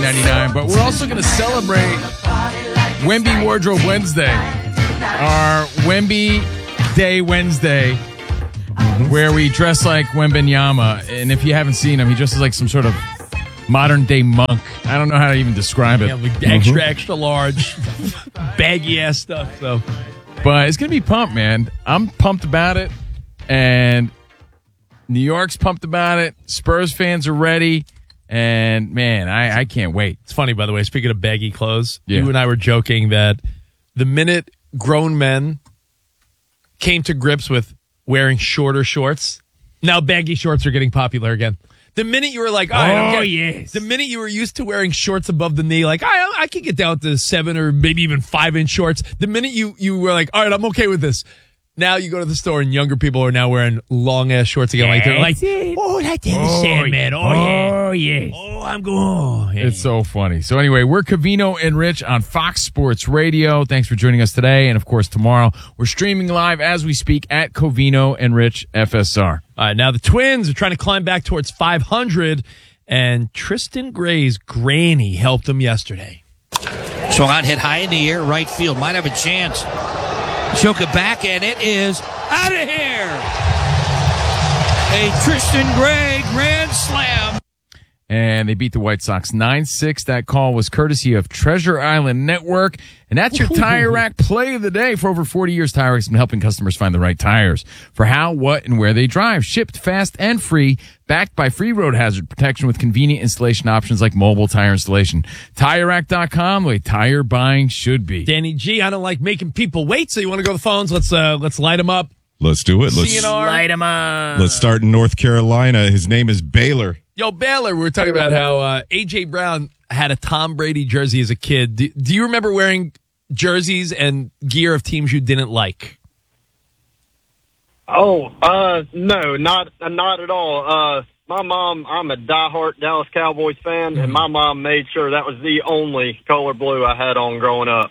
$19.99. But we're also going to celebrate Wemby Wardrobe Wednesday, our Wemby Day Wednesday, where we dress like Wembanyama. And if you haven't seen him, he dresses like some sort of modern-day monk. I don't know how to even describe it. Yeah, like extra large, baggy-ass stuff. So, but it's going to be pumped, man. I'm pumped about it, and New York's pumped about it. Spurs fans are ready, and, man, I can't wait. It's funny, by the way, speaking of baggy clothes, Yeah. you and I were joking that the minute grown men came to grips with wearing shorter shorts, now baggy shorts are getting popular again. The minute you were like, all right, yes. The minute you were used to wearing shorts above the knee, like, I can get down to 7 or maybe even 5-inch shorts. The minute you were like, all right, I'm okay with this. Now you go to the store and younger people are now wearing long-ass shorts again. Like, they're like, oh, like that is Sandman. Oh, yes. Oh, I'm going. It's so funny. So anyway, we're Covino and Rich on Fox Sports Radio. Thanks for joining us today. And, of course, tomorrow we're streaming live as we speak at Covino and Rich FSR. All right, now the Twins are trying to climb back towards 500, and Tristan Gray's granny helped them yesterday. Swung on, hit high in the air, right field. Might have a chance. Choke it back, and it is out of here. A Tristan Gray grand slam. And they beat the White Sox 9-6. That call was courtesy of Treasure Island Network. And that's your Tire Rack play of the day. For over 40 years, Tire Rack's been helping customers find the right tires for how, what, and where they drive. Shipped fast and free, backed by free road hazard protection with convenient installation options like mobile tire installation. TireRack.com, the way tire buying should be. Danny G, I don't like making people wait, so you want to go to the phones? Let's light them up. Let's do it. CNR. Light 'em up. Let's start in North Carolina. His name is Baylor. Yo, Baylor, we were talking about how A.J. Brown had a Tom Brady jersey as a kid. Do you remember wearing jerseys and gear of teams you didn't like? No, not at all. My mom, I'm a diehard Dallas Cowboys fan, and my mom made sure that was the only color blue I had on growing up.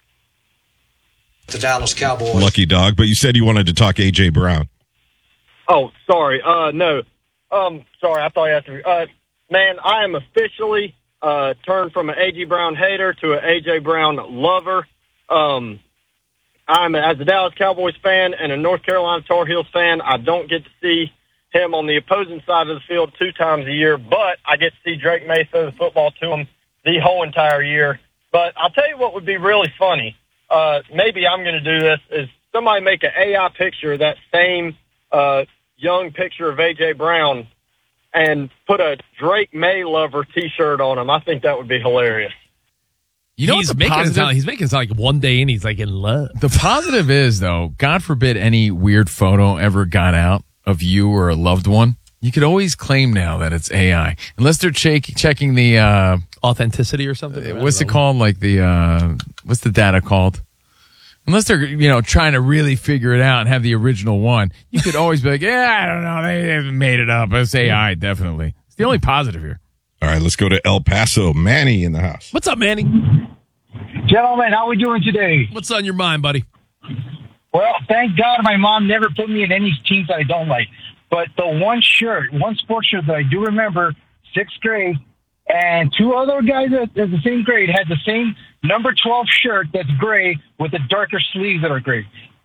The Dallas Cowboys. Lucky dog. But you said you wanted to talk A.J. Brown. Oh, sorry. No. Sorry, I thought you asked me. Man, I am officially turned from an A.J. Brown hater to an A.J. Brown lover. I'm, as a Dallas Cowboys fan and a North Carolina Tar Heels fan, I don't get to see him on the opposing side of the field 2 times a year, but I get to see Drake May throw the football to him the whole entire year. But I'll tell you what would be really funny. Maybe I'm going to do this, is somebody make an AI picture of that same young picture of A.J. Brown and put a Drake May lover T-shirt on him. I think that would be hilarious. You know he's what's making positive? he's making it sound like one day in he's like in love. The positive is, though, God forbid any weird photo ever got out of you or a loved one. You could always claim now that it's AI. Unless they're checking the... authenticity or something? what's it called? Like the... what's the data called? Unless they're, trying to really figure it out and have the original one, you could always be like, yeah, I don't know. They haven't made it up. It's AI, definitely. It's the only positive here. All right, let's go to El Paso. Manny in the house. What's up, Manny? Gentlemen, how are we doing today? What's on your mind, buddy? Well, thank God my mom never put me in any teams that I don't like. But the one sports shirt that I do remember, 6th grade, and 2 other guys at the same grade had the same number 12 shirt that's gray with the darker sleeves that are gray.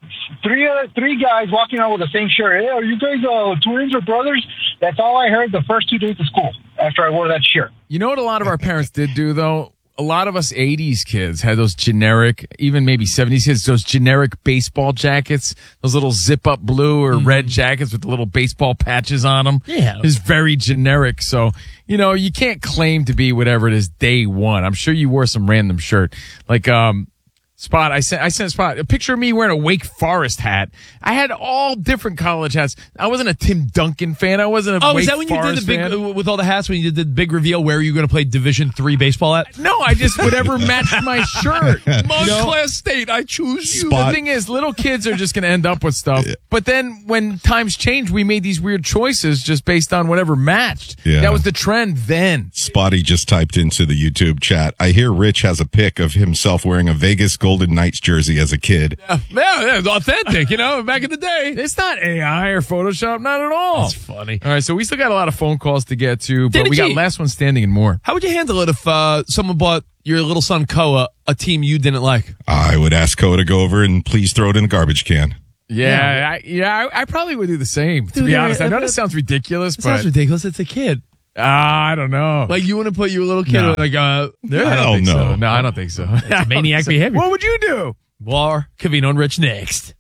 Three guys walking around with the same shirt. Hey, are you guys twins or brothers? That's all I heard the first 2 days of school after I wore that shirt. You know what a lot of our parents did do, though? A lot of us 80s kids had those generic, even maybe 70s kids, those generic baseball jackets, those little zip-up blue or red jackets with the little baseball patches on them. Yeah. It's very generic. So, you can't claim to be whatever it is day one. I'm sure you wore some random shirt. Like, Spot, I sent Spot a picture of me wearing a Wake Forest hat. I had all different college hats. I wasn't a Tim Duncan fan. I wasn't a Wake is that when Forest you did the big fan. with all the hats? When you did the big reveal, where are you going to play Division III baseball at? No, I just whatever matched my shirt. Montclair State, I choose you. The thing is, little kids are just going to end up with stuff. But then when times changed, we made these weird choices just based on whatever matched. Yeah. That was the trend then. Spotty just typed into the YouTube chat. I hear Rich has a pic of himself wearing a Vegas Golden Golden Knights jersey as a kid. Yeah, it's authentic, back in the day. It's not AI or Photoshop, not at all. That's funny. All right, so we still got a lot of phone calls to get to, but Danny we got G. last one standing and more. How would you handle it if someone bought your little son Koa a team you didn't like? I would ask Koa to go over and please throw it in the garbage can. I probably would do the same, to be honest. I know this sounds ridiculous, It sounds ridiculous. It's a kid. I don't know. Like, you want to put your little kid No. like I don't think so. No, I don't think so. That's maniac behavior. What would you do? War, Cavino and Rich next.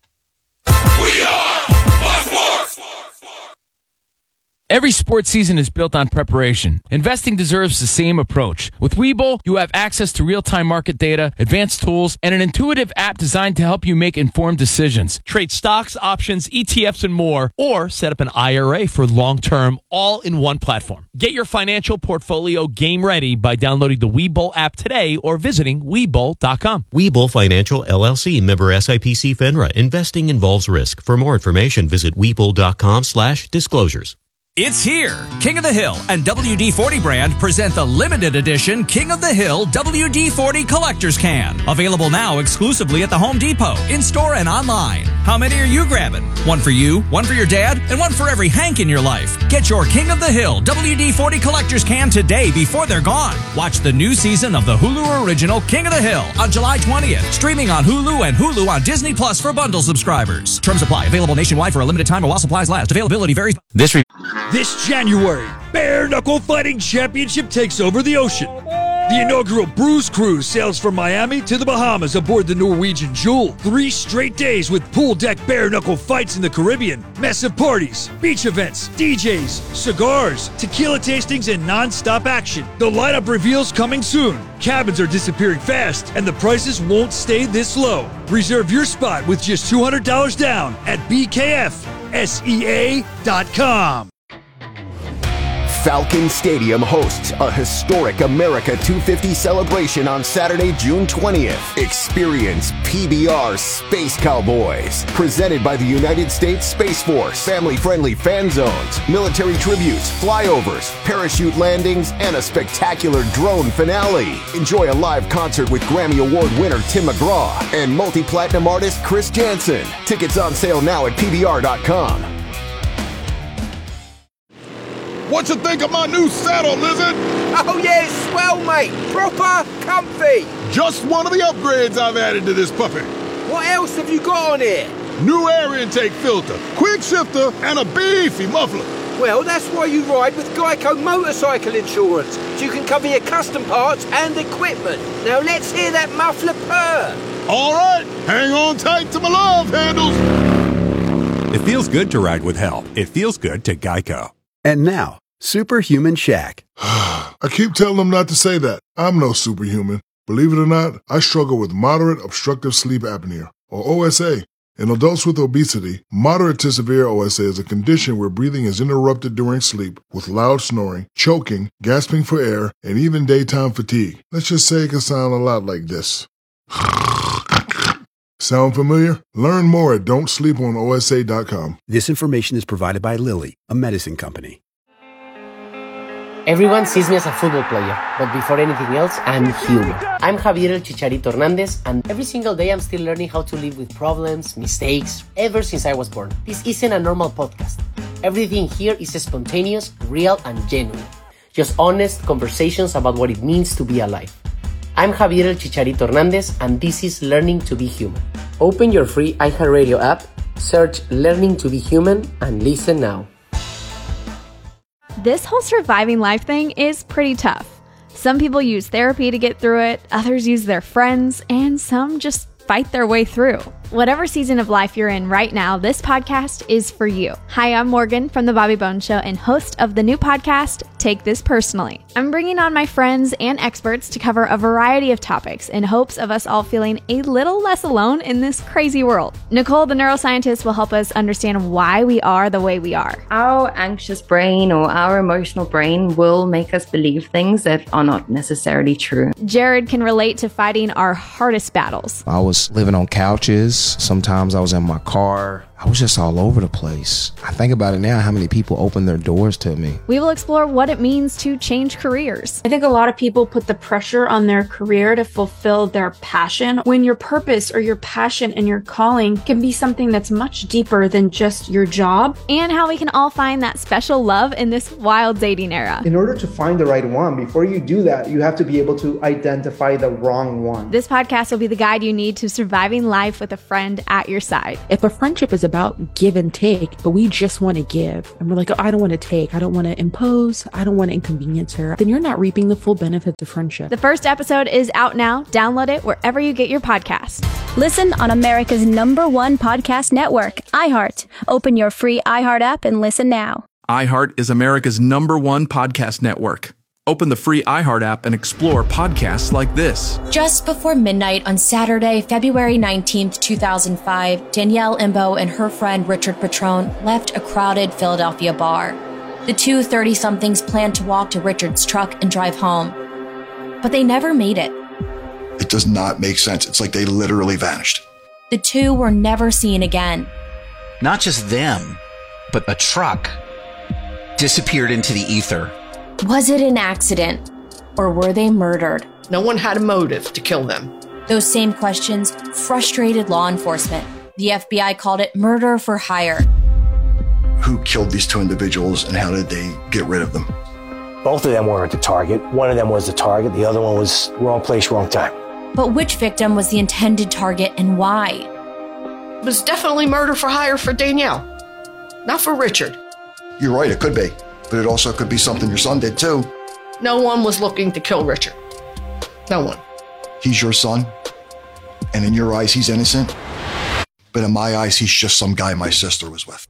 Every sports season is built on preparation. Investing deserves the same approach. With Webull, you have access to real-time market data, advanced tools, and an intuitive app designed to help you make informed decisions. Trade stocks, options, ETFs, and more, or set up an IRA for long-term, all in one platform. Get your financial portfolio game ready by downloading the Webull app today or visiting Webull.com. Webull Financial LLC, member SIPC FINRA. Investing involves risk. For more information, visit Webull.com/disclosures. It's here. King of the Hill and WD-40 brand present the limited edition King of the Hill WD-40 Collector's Can. Available now exclusively at the Home Depot, in-store and online. How many are you grabbing? One for you, one for your dad, and one for every Hank in your life. Get your King of the Hill WD-40 Collector's Can today before they're gone. Watch the new season of the Hulu original King of the Hill on July 20th. Streaming on Hulu and Hulu on Disney Plus for bundle subscribers. Terms apply. Available nationwide for a limited time while supplies last. Availability varies. This January, Bare Knuckle Fighting Championship takes over the ocean. The inaugural Bruise Cruise sails from Miami to the Bahamas aboard the Norwegian Jewel. 3 straight days with pool deck bare knuckle fights in the Caribbean, massive parties, beach events, DJs, cigars, tequila tastings, and non-stop action. The lineup reveals coming soon. Cabins are disappearing fast, and the prices won't stay this low. Reserve your spot with just $200 down at BKFSEA.com. Falcon Stadium hosts a historic America 250 celebration on Saturday, June 20th. Experience PBR Space Cowboys, presented by the United States Space Force. Family-friendly fan zones, military tributes, flyovers, parachute landings, and a spectacular drone finale. Enjoy a live concert with Grammy Award winner Tim McGraw and multi-platinum artist Chris Jansen. Tickets on sale now at PBR.com. What you think of my new saddle, Lizard? Oh yeah, it's swell, mate. Proper comfy. Just one of the upgrades I've added to this puppy. What else have you got on here? New air intake filter, quick shifter, and a beefy muffler. Well, that's why you ride with Geico Motorcycle Insurance, so you can cover your custom parts and equipment. Now let's hear that muffler purr. All right, hang on tight to my love handles. It feels good to ride with help. It feels good to Geico. And now, Superhuman Shaq. I keep telling them not to say that. I'm no superhuman. Believe it or not, I struggle with moderate obstructive sleep apnea, or OSA. In adults with obesity, moderate to severe OSA is a condition where breathing is interrupted during sleep with loud snoring, choking, gasping for air, and even daytime fatigue. Let's just say it can sound a lot like this. Sound familiar? Learn more at don'tsleeponosa.com. This information is provided by Lilly, a medicine company. Everyone sees me as a football player, but before anything else, I'm human. I'm Javier El Chicharito Hernandez, and every single day I'm still learning how to live with problems, mistakes, ever since I was born. This isn't a normal podcast. Everything here is spontaneous, real, and genuine. Just honest conversations about what it means to be alive. I'm Javier El Chicharito Hernandez, and this is Learning to be Human. Open your free iHeartRadio app, search Learning to be Human, and listen now. This whole surviving life thing is pretty tough. Some people use therapy to get through it, others use their friends, and some just fight their way through. Whatever season of life you're in right now, this podcast is for you. Hi, I'm Morgan from The Bobby Bones Show and host of the new podcast, Take This Personally. I'm bringing on my friends and experts to cover a variety of topics in hopes of us all feeling a little less alone in this crazy world. Nicole, the neuroscientist, will help us understand why we are the way we are. Our anxious brain or our emotional brain will make us believe things that are not necessarily true. Jared can relate to fighting our hardest battles. I was living on couches. Sometimes I was in my car, I was just all over the place. I think about it now, how many people opened their doors to me. We will explore what it means to change careers. I think a lot of people put the pressure on their career to fulfill their passion, when your purpose or your passion and your calling can be something that's much deeper than just your job. And how we can all find that special love in this wild dating era. In order to find the right one, before you do that, you have to be able to identify the wrong one. This podcast will be the guide you need to surviving life with a friend at your side. If a friendship is about give and take, but we just want to give, and we're like, oh, I don't want to take, I don't want to impose, I don't want to inconvenience her, then you're not reaping the full benefits of friendship. The first episode is out now. Download it wherever you get your podcasts. Listen on America's #1 podcast network, iHeart. Open your free iHeart app and listen now. iHeart is America's #1 podcast network. Open the free iHeart app and explore podcasts like this. Just before midnight on Saturday, February 19th, 2005, Danielle Imbo and her friend Richard Petrone left a crowded Philadelphia bar. The two 30-somethings planned to walk to Richard's truck and drive home, but they never made it. It does not make sense. It's like they literally vanished. The two were never seen again. Not just them, but a truck disappeared into the ether. Was it an accident, or were they murdered? No one had a motive to kill them. Those same questions frustrated law enforcement. The FBI called it murder for hire. Who killed these two individuals and how did they get rid of them? Both of them weren't the target. One of them was the target. The other one was wrong place, wrong time. But which victim was the intended target and why? It was definitely murder for hire for Danielle, not for Richard. You're right, it could be. But it also could be something your son did too. No one was looking to kill Richard. No one. He's your son, and in your eyes, he's innocent. But in my eyes, he's just some guy my sister was with.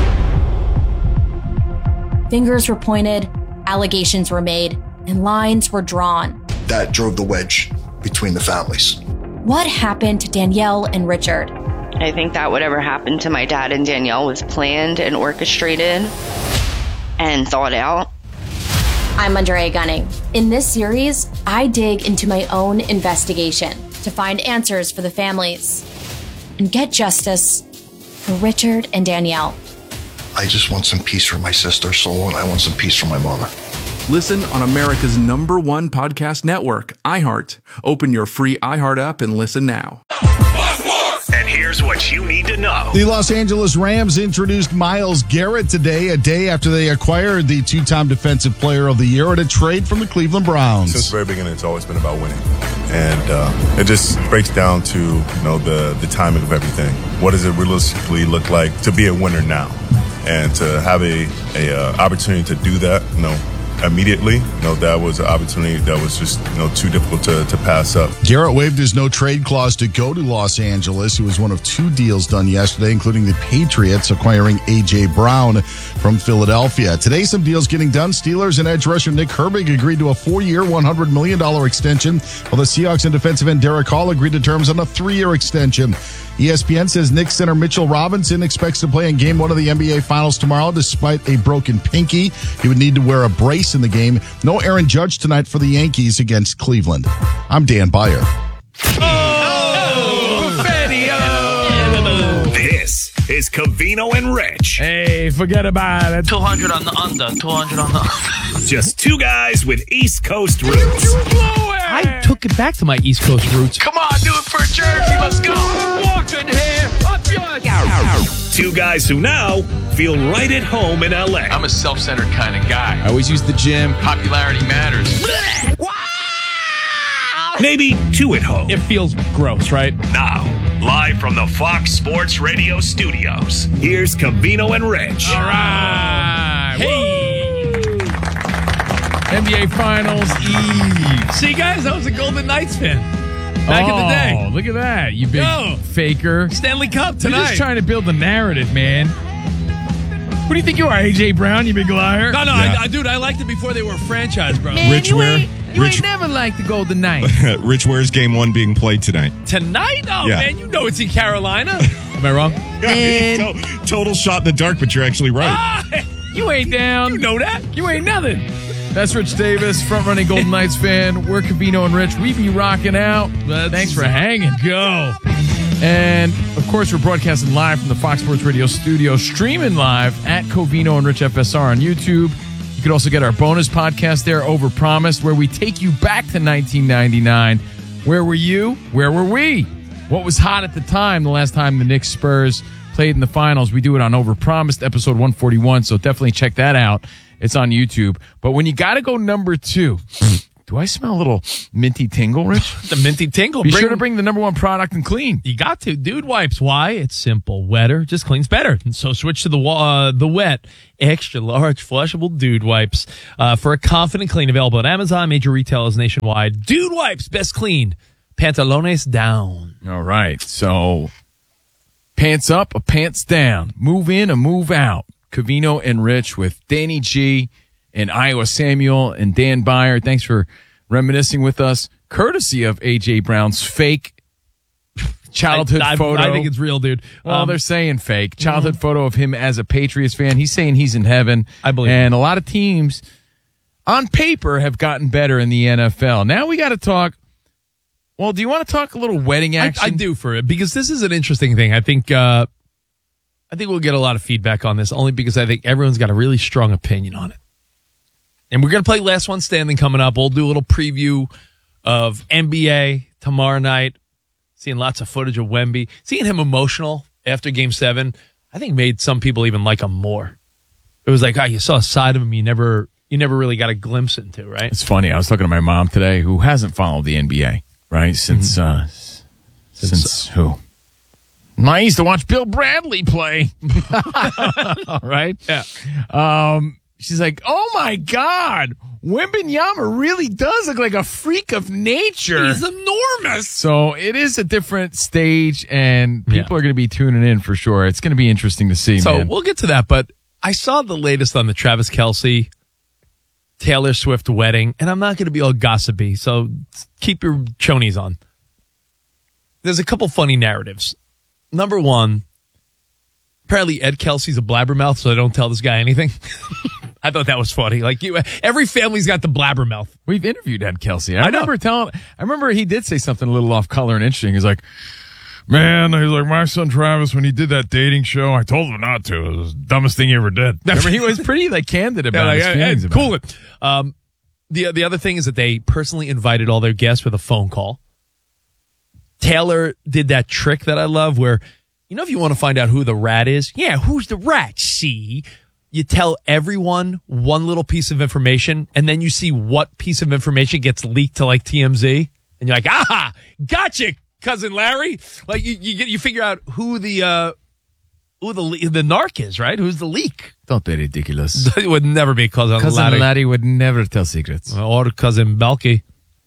Fingers were pointed, allegations were made, and lines were drawn. That drove the wedge between the families. What happened to Danielle and Richard? I think that whatever happened to my dad and Danielle was planned and orchestrated and thought out. I'm Andrea Gunning. In this series, I dig into my own investigation to find answers for the families and get justice for Richard and Danielle. I just want some peace for my sister, so I want some peace for my mother. Listen on America's #1 podcast network, iHeart. Open your free iHeart app and listen now. And here's what you need to know. The Los Angeles Rams introduced Myles Garrett today, a day after they acquired the two-time Defensive Player of the Year at a trade from the Cleveland Browns. Since the very beginning, it's always been about winning. And it just breaks down to the timing of everything. What does it realistically look like to be a winner now? And to have a opportunity to do that, immediately, that was an opportunity that was just, too difficult to pass up. Garrett waived his no-trade clause to go to Los Angeles. He was one of two deals done yesterday, including the Patriots acquiring A.J. Brown from Philadelphia. Today, some deals getting done. Steelers and edge rusher Nick Herbig agreed to a 4-year, $100 million extension, while the Seahawks and defensive end Derek Hall agreed to terms on a 3-year extension. ESPN says Knicks center Mitchell Robinson expects to play in Game 1 of the NBA Finals tomorrow despite a broken pinky. He would need to wear a brace in the game. No Aaron Judge tonight for the Yankees against Cleveland. I'm Dan Beyer. This is Covino and Rich. Hey, forget about it. 200 on the under. 200 on the under. Just two guys with East Coast roots. I took it back to my East Coast roots. Come on, do it for Jersey. Let's go. Walking here. Up yours. Two guys who now feel right at home in LA. I'm a self-centered kind of guy. I always use the gym. Popularity matters. Maybe two at home. It feels gross, right? Now, live from the Fox Sports Radio studios, here's Covino and Rich. All right. Hey. NBA Finals Eve. See, guys, I was a Golden Knights fan back in the day. Oh, look at that, you big faker. Stanley Cup tonight. You're just trying to build the narrative, man. Who do you think you are, A.J. Brown, you big liar? No, yeah. Dude, I liked it before they were a franchise, bro. Man, you ain't never liked the Golden Knights. Rich, where's Game 1 being played tonight? Tonight? Oh, yeah. Man, you know it's in Carolina. Am I wrong? Yeah, total shot in the dark, but you're actually right. You ain't down. You know that. You ain't nothing. That's Rich Davis, front-running Golden Knights fan. We're Covino and Rich. We be rocking out. Thanks for hanging. Go. And, of course, we're broadcasting live from the Fox Sports Radio studio, streaming live at Covino and Rich FSR on YouTube. You can also get our bonus podcast there, Overpromised, where we take you back to 1999. Where were you? Where were we? What was hot at the time, the last time the Knicks Spurs played in the finals? We do it on Overpromised, episode 141, so definitely check that out. It's on YouTube. But when you got to go number 2... Do I smell a little minty tingle, Rich? The minty tingle. Be sure to bring the number one product and clean. You got to. Dude Wipes. Why? It's simple. Wetter just cleans better. And so switch to the wet, extra large, flushable Dude Wipes for a confident clean. Available at Amazon, major retailers nationwide. Dude Wipes. Best clean. Pantalones down. All right. So pants up or pants down. Move in or move out. Covino and Rich with Danny G and Iowa Samuel and Dan Byer. Thanks for reminiscing with us, courtesy of A.J. Brown's fake childhood photo. I think it's real, dude. Well, they're saying fake. Childhood photo of him as a Patriots fan. He's saying he's in heaven. I believe And a lot of teams, on paper, have gotten better in the NFL. Now we got to talk. Well, do you want to talk a little wedding action? I do for it, because this is an interesting thing. I think we'll get a lot of feedback on this, only because I think everyone's got a really strong opinion on it. And we're going to play Last One Standing coming up. We'll do a little preview of NBA tomorrow night. Seeing lots of footage of Wemby. Seeing him emotional after Game 7, I think made some people even like him more. It was like, you saw a side of him you never really got a glimpse into, right? It's funny. I was talking to my mom today, who hasn't followed the NBA, right? Since who? I used to watch Bill Bradley play. All right? Yeah. She's like, oh, my God, Wembanyama really does look like a freak of nature. He's enormous. So it is a different stage, and people are going to be tuning in for sure. It's going to be interesting to see, So man. we'll get to that, but I saw the latest on the Travis Kelce, Taylor Swift wedding, and I'm not going to be all gossipy, so keep your chonies on. There's a couple funny narratives. Number one, apparently Ed Kelsey's a blabbermouth, so I don't tell this guy anything. I thought that was funny. Like every family's got the blabbermouth. We've interviewed Ed Kelsey. I remember he did say something a little off color and interesting. He's like, man, he's like, my son Travis, when he did that dating show, I told him not to. It was the dumbest thing he ever did. Remember, he was pretty candid about his feelings about cool it. The other thing is that they personally invited all their guests with a phone call. Taylor did that trick that I love where, if you want to find out who the rat is, who's the rat? See, you tell everyone one little piece of information, and then you see what piece of information gets leaked to like TMZ, and you're like, aha, gotcha, cousin Larry. Like you figure out who the narc is, right? Who's the leak? Don't be ridiculous. It would never be cousin Larry. Larry would never tell secrets. Or cousin Balky.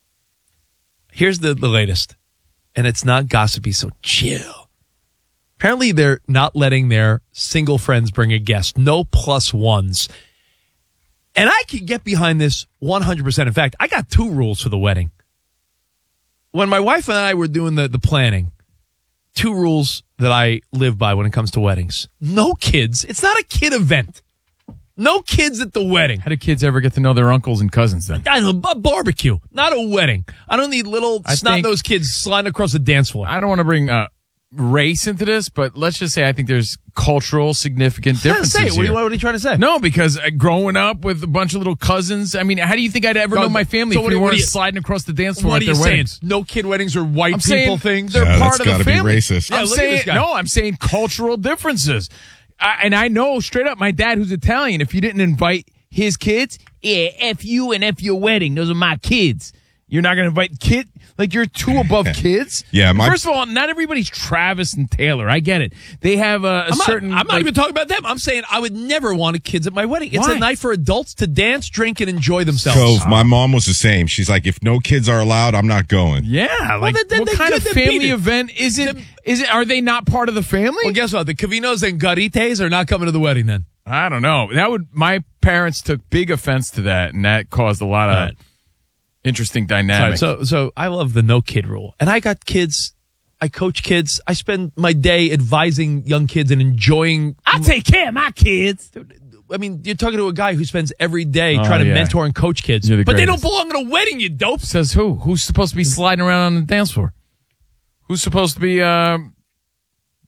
Here's the latest, and it's not gossipy, so chill. Apparently, they're not letting their single friends bring a guest. No plus ones. And I can get behind this 100%. In fact, I got 2 rules for the wedding. When my wife and I were doing the planning, 2 rules that I live by when it comes to weddings. No kids. It's not a kid event. No kids at the wedding. How do kids ever get to know their uncles and cousins then? A barbecue, not a wedding. I don't need little snot-nosed kids sliding across the dance floor. I don't want to bring race into this, but let's just say I think there's cultural significant differences here. What are you trying to say? No, because growing up with a bunch of little cousins, I mean, how do you think I'd ever know my family if we weren't sliding across the dance floor at their weddings? No kid weddings are white people things? They're part of the family. Racist. I'm saying cultural differences. And I know straight up, my dad, who's Italian, if you didn't invite his kids, F you and F your wedding. Those are my kids. You're not going to invite kid like you're too above kids. Yeah. First of all, not everybody's Travis and Taylor. I get it. They have a certain. I'm not even talking about them. I'm saying I would never want kids at my wedding. It's a night for adults to dance, drink, and enjoy themselves. So my mom was the same. She's like, if no kids are allowed, I'm not going. Yeah. Like, what kind of family event is it? Are they not part of the family? Well, guess what? The Cavinos and Garites are not coming to the wedding then. I don't know. My parents took big offense to that, and that caused a lot of interesting dynamics. So I love the no kid rule. And I got kids. I coach kids. I spend my day advising young kids and enjoying. I take care of my kids. I mean, you're talking to a guy who spends every day trying to mentor and coach kids. But they don't belong at a wedding, you dope. Says who? Who's supposed to be sliding around on the dance floor? Who's supposed to be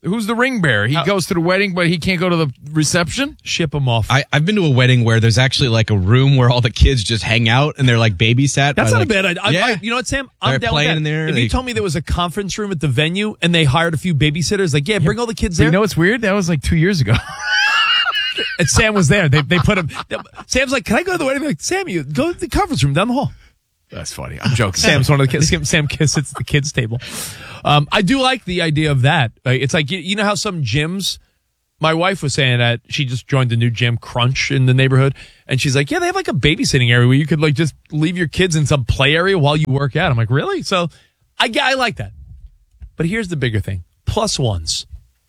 Who's the ring bearer? He goes to the wedding, but he can't go to the reception? Ship him off. I've been to a wedding where there's actually like a room where all the kids just hang out and they're like babysat. That's not like, a bad idea. You know what, Sam? I'm down with that. In there, if you told me there was a conference room at the venue and they hired a few babysitters, like, bring all the kids there. You know what's weird? That was like 2 years ago. And Sam was there. They put him. Sam's like, can I go to the wedding? They're like, Sam, you go to the conference room down the hall. That's funny. I'm joking. Sam's one of the kids. Sam sits at the kids' table. I do like the idea of that. It's like, you know how some gyms, my wife was saying that she just joined the new gym, Crunch, in the neighborhood. And she's like, yeah, they have like a babysitting area where you could like just leave your kids in some play area while you work out. I'm like, really? So I like that. But here's the bigger thing. Plus ones.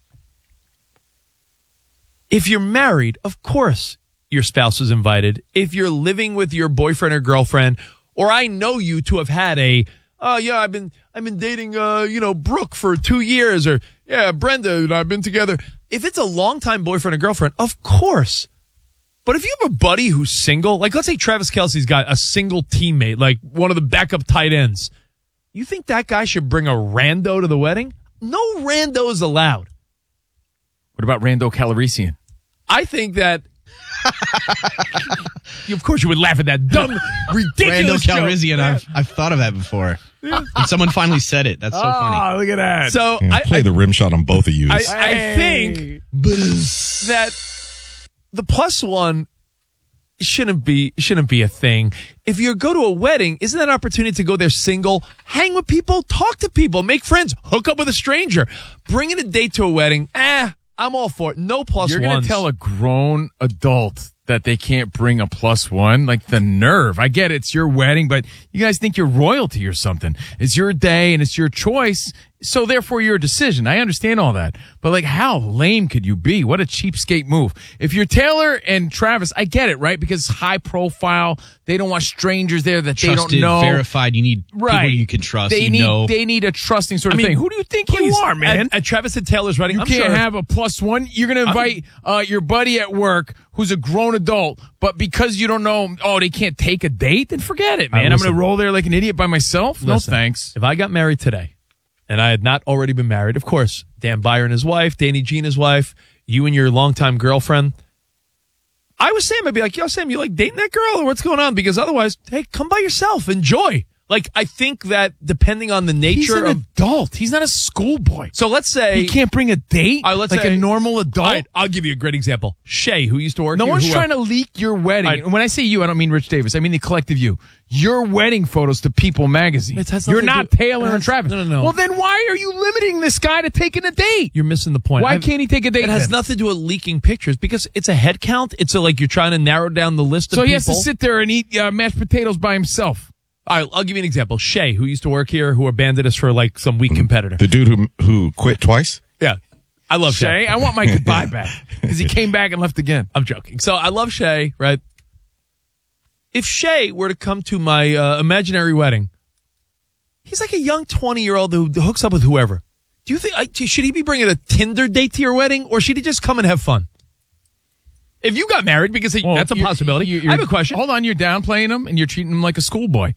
If you're married, of course your spouse is invited. If you're living with your boyfriend or girlfriend, or I know you to have had I've been dating Brooke for 2 years, or Brenda and I've been together. If it's a longtime boyfriend or girlfriend, of course. But if you have a buddy who's single, like let's say Travis Kelce's got a single teammate, like one of the backup tight ends, you think that guy should bring a rando to the wedding? No randos allowed. What about Rando Calrissian? I think that. Of course, you would laugh at that dumb, ridiculous Rando Calrissian. I've thought of that before. And someone finally said it. That's so funny. Oh, look at that. So play the rim shot on both of you. I think that the plus one shouldn't be a thing. If you go to a wedding, isn't that an opportunity to go there single, hang with people, talk to people, make friends, hook up with a stranger, bringing a date to a wedding? I'm all for it. No plus ones. You're going to tell a grown adult that they can't bring a plus one? Like, the nerve. I get it. It's your wedding, but you guys think you're royalty or something. It's your day and it's your choice. So therefore your decision. I understand all that. But like, how lame could you be? What a cheapskate move. If you're Taylor and Travis, I get it, right? Because high profile, they don't want strangers there that Trusted, they don't know. Verified, you need people you can trust. They need a trusting sort of thing. Who do you think you are, man? At Travis and Taylor's wedding, you can't have a plus one. You're going to invite your buddy at work who's a grown adult, but because you don't know, they can't take a date, then forget it, man. I'm going to roll there like an idiot by myself? No thanks. If I got married today, and I had not already been married, of course, Dan Byer and his wife, Danny G and his wife, you and your longtime girlfriend, I was Sam. I'd be like, yo, Sam, you like dating that girl or what's going on? Because otherwise, hey, come by yourself. Enjoy. Like, I think that depending on the nature He's an adult. He's not a schoolboy. So let's say he can't bring a date like a normal adult. Right, I'll give you a great example. Shay, who used to work No here. one's trying to leak your wedding. And when I say you, I don't mean Rich Davis. I mean the collective you. Your wedding photos to People magazine. You're not Taylor and Travis. No. Well, then why are you limiting this guy to taking a date? You're missing the point. Why can't he take a date? It has nothing to do with leaking pictures because it's a head count. It's like you're trying to narrow down the list of people. So he has to sit there and eat mashed potatoes by himself. All right, I'll give you an example. Shay, who used to work here, who abandoned us for like some weak competitor. The dude who quit twice? Yeah. I love Shay. I want my goodbye back because he came back and left again. I'm joking. So I love Shay, right? If Shay were to come to my imaginary wedding, he's like a young 20-year-old who hooks up with whoever. Do you think, should he be bringing a Tinder date to your wedding or should he just come and have fun? If you got married, because that's a possibility. I have a question. Hold on, you're downplaying him and you're treating him like a schoolboy.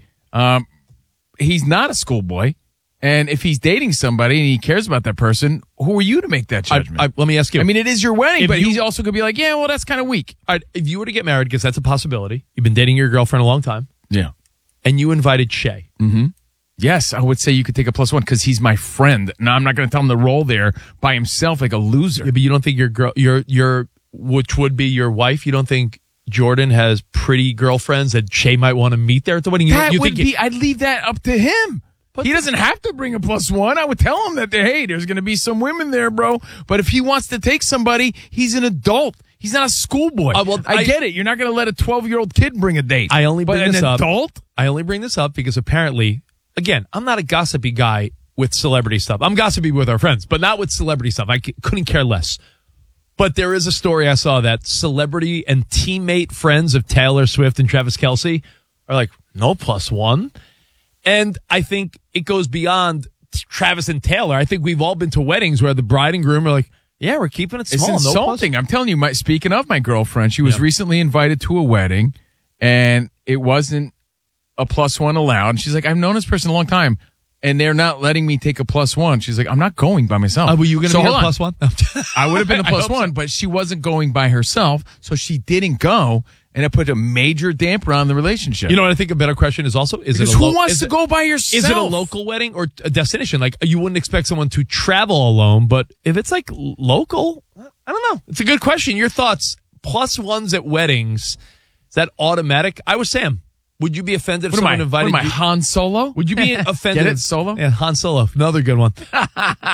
He's not a schoolboy. And if he's dating somebody and he cares about that person, who are you to make that judgment? Let me ask you. I mean, it is your wedding, but he also could be like, yeah, well, that's kind of weak. All right, if you were to get married, because that's a possibility, you've been dating your girlfriend a long time. Yeah. And you invited Shay. Mm-hmm. Yes, I would say you could take a plus one because he's my friend. Now, I'm not going to tell him to roll there by himself like a loser. Yeah, but you don't think your which would be your wife, you don't think Jordan has pretty girlfriends that Shay might want to meet there at the wedding? I'd leave that up to him. But he doesn't have to bring a plus one. I would tell him that, hey, there's going to be some women there, bro. But if he wants to take somebody, he's an adult. He's not a schoolboy. I get it. You're not going to let a 12-year-old kid bring a date. I only bring this up. Adult? I only bring this up because apparently, again, I'm not a gossipy guy with celebrity stuff. I'm gossipy with our friends, but not with celebrity stuff. I couldn't care less. But there is a story I saw that celebrity and teammate friends of Taylor Swift and Travis Kelce are like, no plus one. And I think it goes beyond Travis and Taylor. I think we've all been to weddings where the bride and groom are like, yeah, we're keeping it small. It's insulting. I'm telling you, speaking of my girlfriend, she was recently invited to a wedding, and it wasn't a plus one allowed. And she's like, I've known this person a long time. and they're not letting me take a +1. She's like, I'm not going by myself. Were you going to be a hold on. +1? I would have been the I hope +1, but she wasn't going by herself, so she didn't go, and it put a major damper on the relationship. You know what I think a better question is also? Because who wants to go by yourself? Is it a local wedding or a destination? Like, you wouldn't expect someone to travel alone, but if it's like local, I don't know. It's a good question. Your thoughts? +1s at weddings, is that automatic? I was Sam. Would you be offended if someone invited you? What am I, Han Solo? Would you be offended? Get it, Solo? Yeah, Han Solo. Another good one. Man,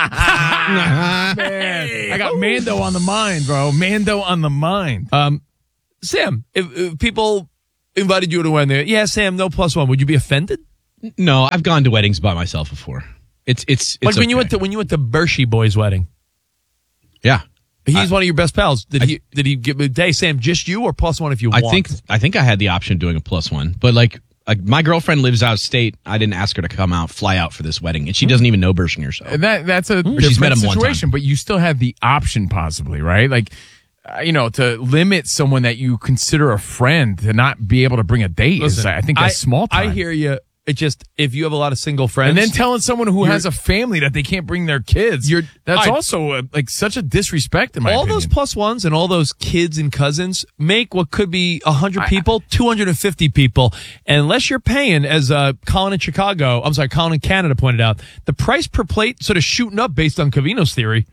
I got Mando on the mind, bro. Mando on the mind. Sam, if people invited you to a wedding, yeah, Sam, no +1. Would you be offended? No, I've gone to weddings by myself before. It's like when okay. you went to Bershey Boy's wedding. Yeah. He's one of your best pals. Did he give a day, Sam, just you or +1 if you want? I think I had the option of doing a +1, but like my girlfriend lives out of state. I didn't ask her to fly out for this wedding, and she doesn't even know Bershinger. So that's a she's met him situation, one time. but you still have the option possibly, right? Like, to limit someone that you consider a friend to not be able to bring a date. Listen, I think that's small time. I hear you. It just, if you have a lot of single friends. And then telling someone who has a family that they can't bring their kids, that's also such a disrespect in my opinion. All those +1s and all those kids and cousins make what could be 100 people, 250 people. And unless you're paying, as Colin in Canada pointed out, the price per plate sort of shooting up based on Covino's theory.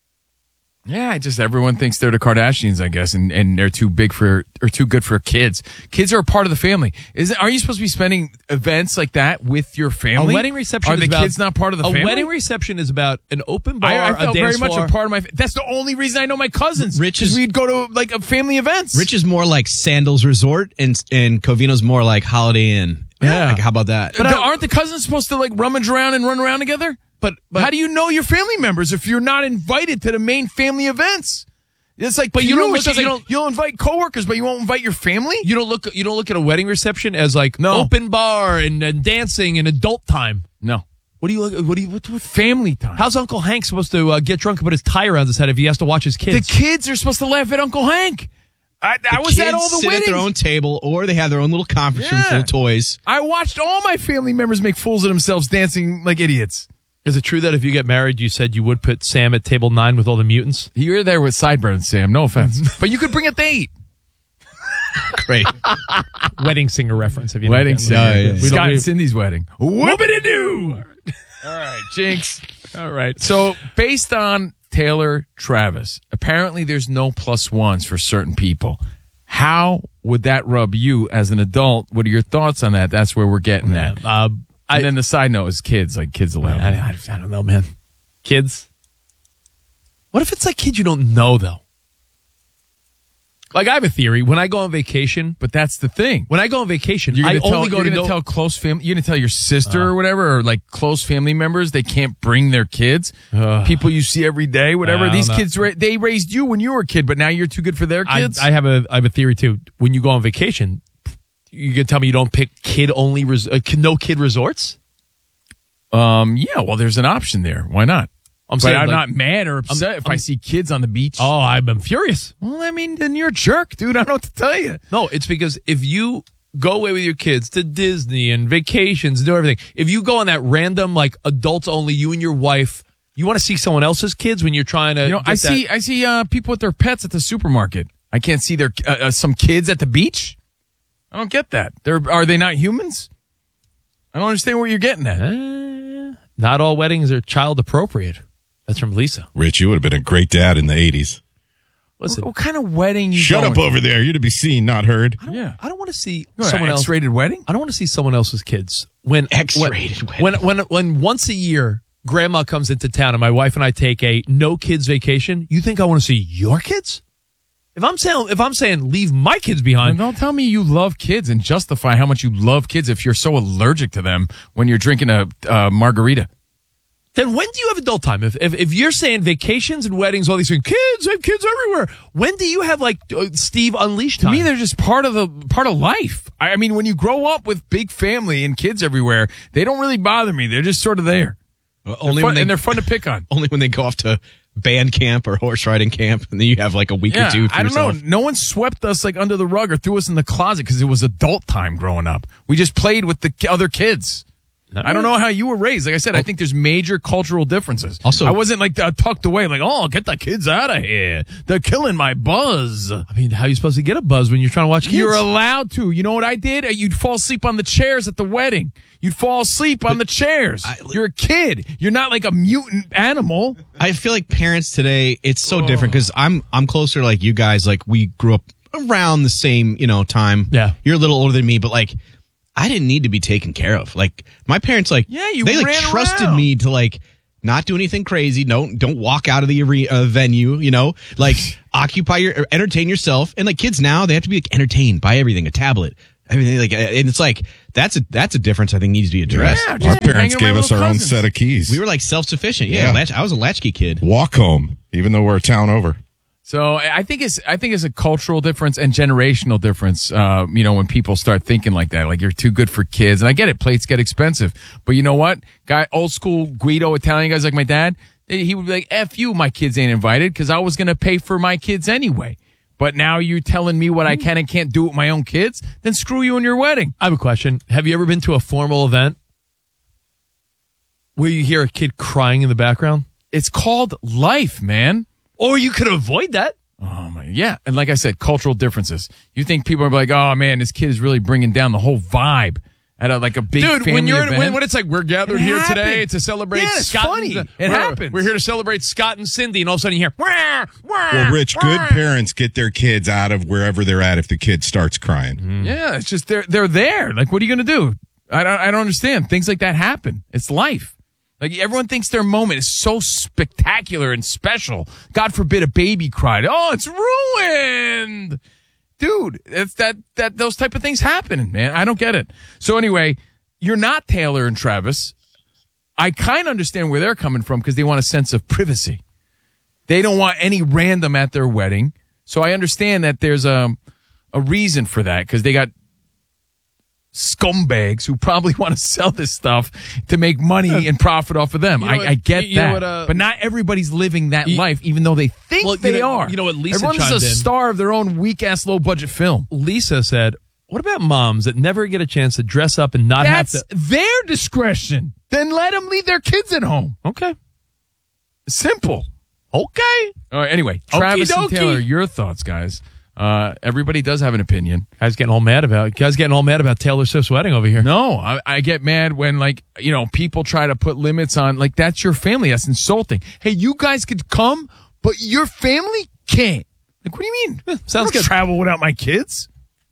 Yeah, everyone thinks they're the Kardashians, I guess, and they're too good for kids. Kids are a part of the family. Are you supposed to be spending events like that with your family? A wedding reception are the kids not part of the family? A wedding reception is about an open bar, I felt a dance very floor. much a part of my. That's the only reason I know my cousins. We'd go to like a family events. Rich is more like Sandals Resort, and Covino's more like Holiday Inn. Yeah, like, how about that? But aren't the cousins supposed to like rummage around and run around together? But how do you know your family members if you're not invited to the main family events? It's like, you'll invite coworkers, but you won't invite your family. You don't look at a wedding reception as like open bar and dancing and adult time. No. What do you look? What family time? How's Uncle Hank supposed to get drunk and put his tie around his head if he has to watch his kids? The kids are supposed to laugh at Uncle Hank. I was at all the sit weddings. At their own table, or they have their own little conference room full of toys. I watched all my family members make fools of themselves dancing like idiots. Is it true that if you get married, you said you would put Sam at table 9 with all the mutants? You're there with sideburns, Sam. No offense. But you could bring a date. Great. Wedding singer reference. If you Wedding singer. Yeah. Scott and Cindy's wedding. Whoopity-doo! All right, Jinx. All right. So, based on Taylor Travis, apparently there's no +1s for certain people. How would that rub you as an adult? What are your thoughts on that? That's where we're getting at. And then the side note is kids, like kids allowed. I don't know, man. Kids? What if it's like kids you don't know, though? Like, I have a theory. When I go on vacation, but that's the thing. When I go on vacation, you're going to tell close family. You're going to tell your sister or whatever, or like close family members, they can't bring their kids. People you see every day, whatever. These kids, they raised you when you were a kid, but now you're too good for their kids. I have a theory too. When you go on vacation, you can tell me you don't pick kid-only, no kid resorts? Yeah, well, there's an option there. Why not? I'm not mad or upset if I see kids on the beach. Oh, I'm furious. Well, I mean, then you're a jerk, dude. I don't know what to tell you. No, it's because if you go away with your kids to Disney and vacations and do everything, if you go on that random, like, adults only, you and your wife, you want to see someone else's kids when you're trying to. I see people with their pets at the supermarket. I can't see their some kids at the beach. I don't get that. Are they not humans? I don't understand what you're getting at. Not all weddings are child appropriate. That's from Lisa. Rich, you would have been a great dad in the 80s. Listen, what kind of wedding you Shut up over there. You're to be seen, not heard. I don't want to see someone else. X-rated wedding? I don't want to see someone else's kids. X-rated wedding. When once a year, grandma comes into town and my wife and I take a no kids vacation, you think I want to see your kids? If I'm saying leave my kids behind. Well, don't tell me you love kids and justify how much you love kids if you're so allergic to them when you're drinking a margarita. Then when do you have adult time? If you're saying vacations and weddings, all these things, kids, I have kids everywhere. When do you have like Steve Unleashed time? To me, they're just part of life. I mean, when you grow up with big family and kids everywhere, they don't really bother me. They're just sort of there. They're fun to pick on. Only when they go off to band camp or horse riding camp, and then you have like a week or two. I don't know. No one swept us like under the rug or threw us in the closet because it was adult time growing up. We just played with the other kids. I don't know how you were raised. Like I said, I think there's major cultural differences. Also, I wasn't like tucked away, like, oh, get the kids out of here. They're killing my buzz. I mean, how are you supposed to get a buzz when you're trying to watch kids? You're allowed to. You know what I did? You'd fall asleep on the chairs at the wedding. You'd fall asleep on the chairs. You're a kid. You're not like a mutant animal. I feel like parents today, it's so different because I'm closer to like you guys. Like we grew up around the same, time. Yeah. You're a little older than me, but like I didn't need to be taken care of. Like my parents, like they like trusted me to like not do anything crazy. Don't walk out of the venue. Like entertain yourself. And like kids now, they have to be like entertained by everything, a tablet. Everything like, and it's like that's a difference I think needs to be addressed. Yeah, our parents gave us our own set of keys. We were like self-sufficient. Yeah. I was a latchkey kid. Walk home, even though we're a town over. So I think it's a cultural difference and generational difference. When people start thinking like that, like you're too good for kids. And I get it, plates get expensive, but you know what? Old school Guido Italian guys like my dad, he would be like, "F you, my kids ain't invited," because I was going to pay for my kids anyway. But now you're telling me what I can and can't do with my own kids? Then screw you and your wedding. I have a question. Have you ever been to a formal event where you hear a kid crying in the background? It's called life, man. Or you could avoid that. Oh, my. Yeah. And like I said, cultural differences. You think people are like, oh, man, this kid is really bringing down the whole vibe at a big family event. When it's like we're gathered here today to celebrate Scott. Funny. It happens. We're here to celebrate Scott and Cindy, and all of a sudden you hear, wah, wah, well, Rich, good parents get their kids out of wherever they're at if the kid starts crying. Mm. Yeah, it's just they're there. Like, what are you going to do? I don't understand. Things like that happen. It's life. Like, everyone thinks their moment is so spectacular and special. God forbid a baby cried. Oh, it's ruined. Dude, it's that those type of things happen, man. I don't get it. So anyway, you're not Taylor and Travis. I kind of understand where they're coming from because they want a sense of privacy. They don't want any random at their wedding. So I understand that there's a reason for that because they got scumbags who probably want to sell this stuff to make money and profit off of them. I get that. But not everybody's living that life, even though they think they are. You know what Lisa Everyone's chimed a star of their own weak-ass, low-budget film. Lisa said, what about moms that never get a chance to dress up and not have to... That's their discretion. Then let them leave their kids at home. Okay. Simple. Okay. All right, anyway, Travis and Taylor, your thoughts, guys. Everybody does have an opinion. Guys getting all mad about Taylor Swift's wedding over here. No, I get mad when people try to put limits on, like, that's your family. That's insulting. Hey, you guys could come, but your family can't. Like, what do you mean? Sounds good. Travel without my kids.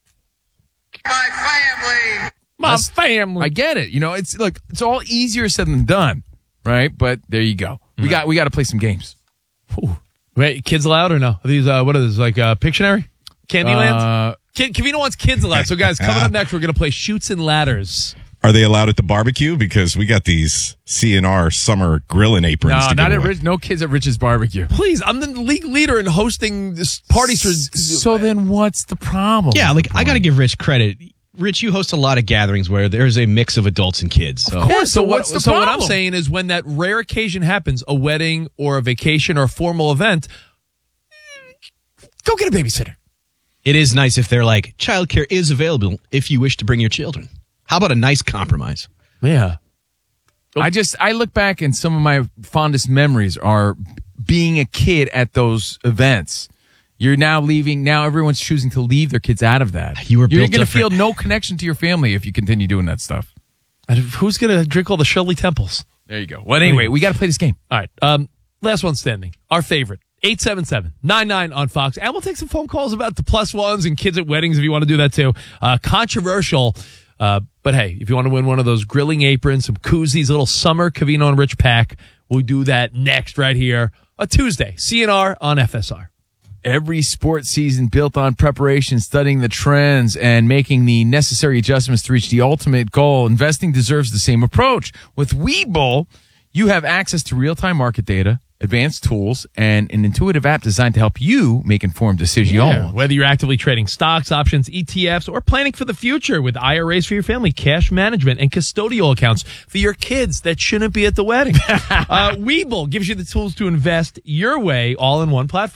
My family. I get it. It's all easier said than done, right? But there you go. We got to play some games. Ooh. Wait, kids allowed or no? Are these what are these, like Pictionary? Candyland? Cavino wants kids allowed. So guys, coming up next, we're going to play Chutes and Ladders. Are they allowed at the barbecue? Because we got these CNR summer grilling aprons. No, not at Rich. No kids at Rich's barbecue. Please, I'm the league leader in hosting this parties for. So then, what's the problem? Yeah, like I got to give Rich credit. Rich, you host a lot of gatherings where there's a mix of adults and kids. So. Of course. So what's the problem? What I'm saying is, when that rare occasion happens, a wedding or a vacation or a formal event, go get a babysitter. It is nice if they're like, childcare is available if you wish to bring your children. How about a nice compromise? Yeah. I look back and some of my fondest memories are being a kid at those events. You're now leaving. Now everyone's choosing to leave their kids out of that. You're going to feel no connection to your family if you continue doing that stuff. And who's going to drink all the Shirley Temples? There you go. Well, anyway, we got to play this game. All right. Last one standing. Our favorite. 877-99 on Fox. And we'll take some phone calls about the plus ones and kids at weddings if you want to do that too. Controversial. But hey, if you want to win one of those grilling aprons, some koozies, a little summer Cavino and Rich pack, we'll do that next right here. A Tuesday. CNR on FSR. Every sports season built on preparation, studying the trends, and making the necessary adjustments to reach the ultimate goal. Investing deserves the same approach. With Webull, you have access to real-time market data, advanced tools, and an intuitive app designed to help you make informed decisions. Yeah, whether you're actively trading stocks, options, ETFs, or planning for the future with IRAs for your family, cash management, and custodial accounts for your kids that shouldn't be at the wedding. Webull gives you the tools to invest your way all in one platform.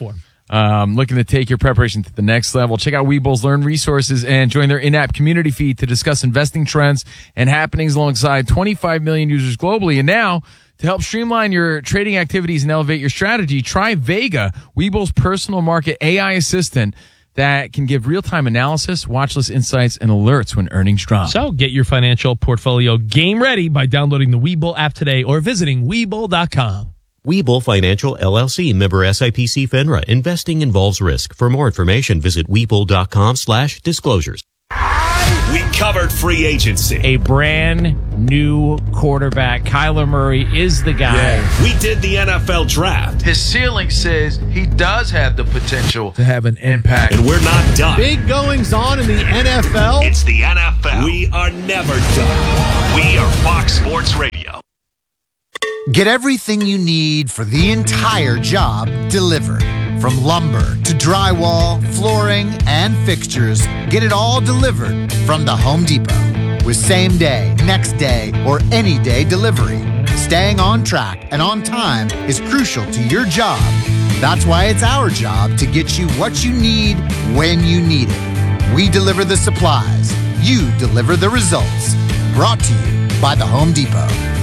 Looking to take your preparation to the next level? Check out Webull's Learn resources and join their in-app community feed to discuss investing trends and happenings alongside 25 million users globally. And now, to help streamline your trading activities and elevate your strategy, try Vega, Webull's personal market AI assistant that can give real-time analysis, watchlist insights, and alerts when earnings drop. So get your financial portfolio game ready by downloading the Webull app today or visiting Webull.com. Webull Financial, LLC, member SIPC FINRA. Investing involves risk. For more information, visit Webull.com/disclosures. We covered free agency. A brand new quarterback. Kyler Murray is the guy. Yeah. We did the NFL draft. His ceiling says he does have the potential to have an impact. And we're not done. Big goings on in the NFL. It's the NFL. We are never done. We are Fox Sports Radio. Get everything you need for the entire job delivered. From lumber to drywall, flooring, and fixtures, get it all delivered from the Home Depot. With same day, next day, or any day delivery, staying on track and on time is crucial to your job. That's why it's our job to get you what you need when you need it. We deliver the supplies. You deliver the results. Brought to you by the Home Depot.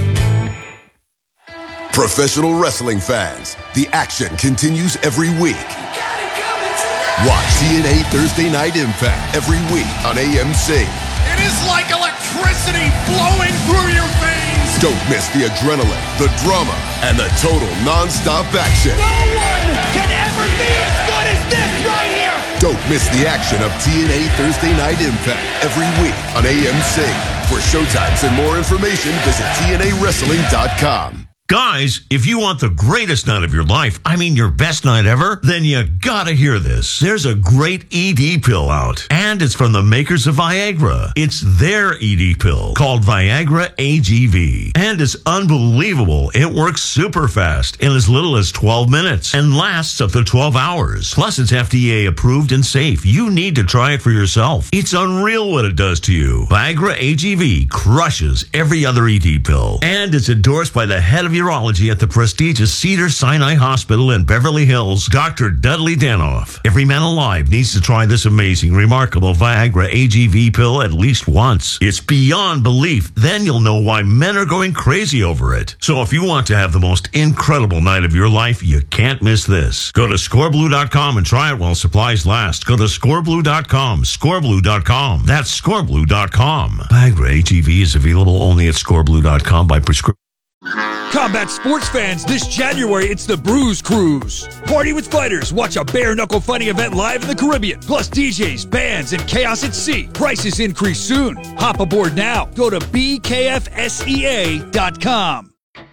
Professional wrestling fans, the action continues every week. Watch TNA Thursday Night Impact every week on AMC. It is like electricity flowing through your veins. Don't miss the adrenaline, the drama, and the total non-stop action. No one can ever be as good as this right here. Don't miss the action of TNA Thursday Night Impact every week on AMC. For showtimes and more information, visit TNAWrestling.com. Guys, if you want the greatest night of your life, I mean your best night ever, then you gotta hear this. There's a great ED pill out, and it's from the makers of Viagra. It's their ED pill called Viagra AGV, and it's unbelievable. It works super fast in as little as 12 minutes and lasts up to 12 hours. Plus, it's FDA approved and safe. You need to try it for yourself. It's unreal what it does to you. Viagra AGV crushes every other ED pill, and it's endorsed by the head of urology at the prestigious Cedars-Sinai Hospital in Beverly Hills, Dr. Dudley Danoff. Every man alive needs to try this amazing, remarkable Viagra AGV pill at least once. It's beyond belief. Then you'll know why men are going crazy over it. So if you want to have the most incredible night of your life, you can't miss this. Go to scoreblue.com and try it while supplies last. Go to scoreblue.com, scoreblue.com. That's scoreblue.com. Viagra AGV is available only at scoreblue.com by prescription. Combat sports fans, this January it's the Bruise Cruise. Party with fighters, watch a bare-knuckle fighting event live in the Caribbean. Plus DJs, bands, and chaos at sea. Prices increase soon. Hop aboard now. Go to bkfsea.com.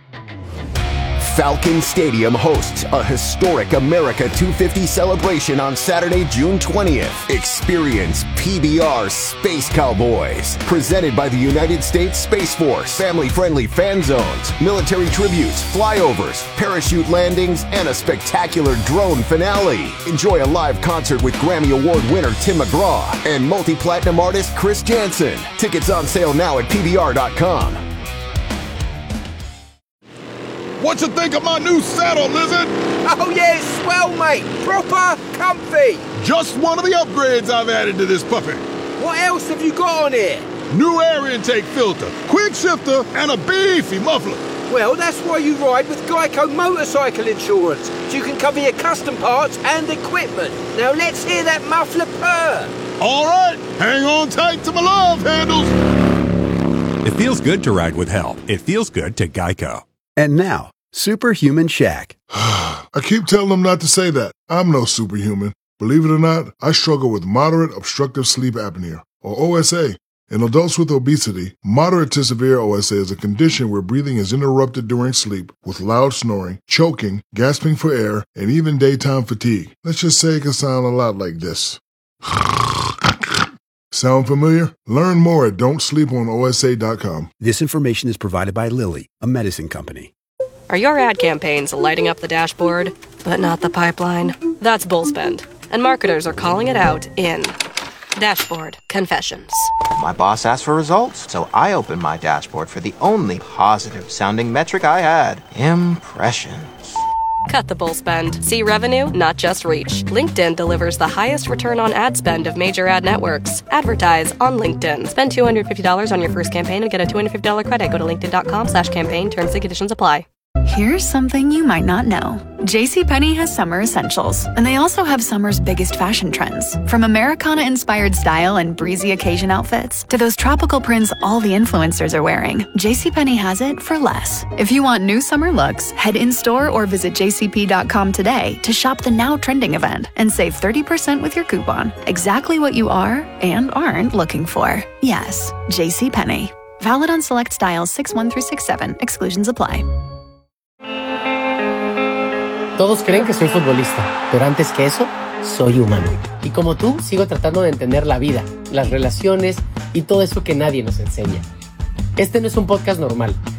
Falcon Stadium hosts a historic America 250 celebration on Saturday, June 20th. Experience PBR Space Cowboys, presented by the United States Space Force. Family-friendly fan zones, military tributes, flyovers, parachute landings, and a spectacular drone finale. Enjoy a live concert with Grammy Award winner Tim McGraw and multi-platinum artist Chris Jansen. Tickets on sale now at PBR.com. What you think of my new saddle, Lizard? Oh yeah, it's swell, mate. Proper comfy. Just one of the upgrades I've added to this puppy. What else have you got on here? New air intake filter, quick shifter, and a beefy muffler. Well, that's why you ride with Geico Motorcycle Insurance, so you can cover your custom parts and equipment. Now let's hear that muffler purr. All right, hang on tight to my love handles. It feels good to ride with help. It feels good to Geico. And now, Superhuman Shaq. I keep telling them not to say that. I'm no superhuman. Believe it or not, I struggle with moderate obstructive sleep apnea, or OSA. In adults with obesity, moderate to severe OSA is a condition where breathing is interrupted during sleep with loud snoring, choking, gasping for air, and even daytime fatigue. Let's just say it can sound a lot like this. Sound familiar? Learn more at don'tsleeponosa.com. This information is provided by Lilly, a medicine company. Are your ad campaigns lighting up the dashboard, but not the pipeline? That's Bullspend, and marketers are calling it out in Dashboard Confessions. My boss asked for results, so I opened my dashboard for the only positive-sounding metric I had, impressions. Cut the bull spend. See revenue, not just reach. LinkedIn delivers the highest return on ad spend of major ad networks. Advertise on LinkedIn. Spend $250 on your first campaign and get a $250 credit. Go to linkedin.com/campaign. Terms and conditions apply. Here's something you might not know. JCPenney has summer essentials, and they also have summer's biggest fashion trends. From Americana-inspired style and breezy occasion outfits to those tropical prints all the influencers are wearing, JCPenney has it for less. If you want new summer looks, head in-store or visit jcp.com today to shop the now trending event and save 30% with your coupon. Exactly what you are and aren't looking for. Yes, JCPenney. Valid on select styles 6-1 through 6-7. Exclusions apply. Todos creen que soy futbolista, pero antes que eso, soy humano. Y como tú, sigo tratando de entender la vida, las relaciones y todo eso que nadie nos enseña. Este no es un podcast normal,